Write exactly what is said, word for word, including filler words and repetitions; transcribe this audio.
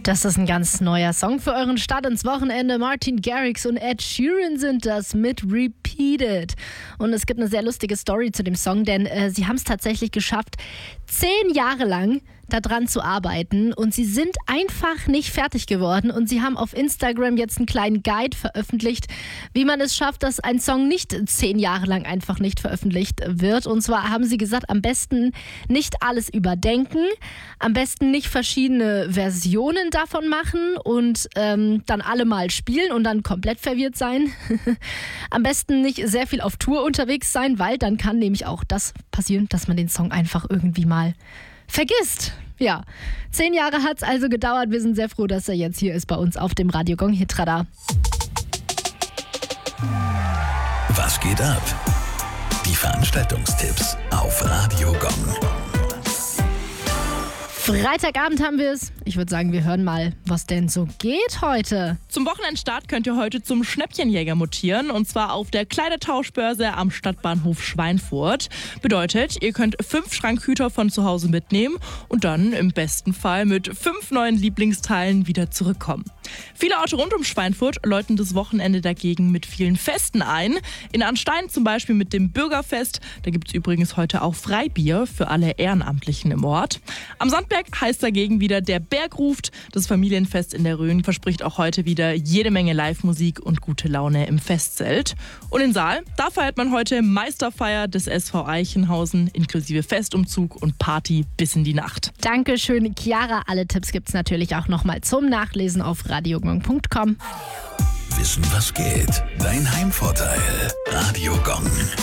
Das ist ein ganz neuer Song für euren Start ins Wochenende. Martin Garrix und Ed Sheeran sind das mit Repeated. Und es gibt eine sehr lustige Story zu dem Song, denn äh, sie haben es tatsächlich geschafft, zehn Jahre lang daran zu arbeiten und sie sind einfach nicht fertig geworden und sie haben auf Instagram jetzt einen kleinen Guide veröffentlicht, wie man es schafft, dass ein Song nicht zehn Jahre lang einfach nicht veröffentlicht wird. Und zwar haben sie gesagt, am besten nicht alles überdenken, am besten nicht verschiedene Versionen davon machen und ähm, dann alle mal spielen und dann komplett verwirrt sein. Am besten nicht sehr viel auf Tour unterwegs sein, weil dann kann nämlich auch das passieren, dass man den Song einfach irgendwie mal vergisst. Ja, zehn Jahre hat es also gedauert. Wir sind sehr froh, dass er jetzt hier ist bei uns auf dem Radio Gong Hitradar. Was geht ab? Die Veranstaltungstipps auf Radio Gong. Freitagabend haben wir es. Ich würde sagen, wir hören mal, was denn so geht heute. Zum Wochenendstart könnt ihr heute zum Schnäppchenjäger mutieren und zwar auf der Kleidertauschbörse am Stadtbahnhof Schweinfurt. Bedeutet, ihr könnt fünf Schrankhüter von zu Hause mitnehmen und dann im besten Fall mit fünf neuen Lieblingsteilen wieder zurückkommen. Viele Orte rund um Schweinfurt läuten das Wochenende dagegen mit vielen Festen ein. In Arnstein zum Beispiel mit dem Bürgerfest. Da gibt es übrigens heute auch Freibier für alle Ehrenamtlichen im Ort. Am Sandberg heißt dagegen wieder der Berg ruft. Das Familienfest in der Rhön verspricht auch heute wieder jede Menge Live-Musik und gute Laune im Festzelt. Und in Saal, da feiert man heute Meisterfeier des S V Eichenhausen inklusive Festumzug und Party bis in die Nacht. Dankeschön, Chiara. Alle Tipps gibt es natürlich auch nochmal zum Nachlesen auf radiogong punkt com. Wissen, was geht? Dein Heimvorteil. Radio Gong.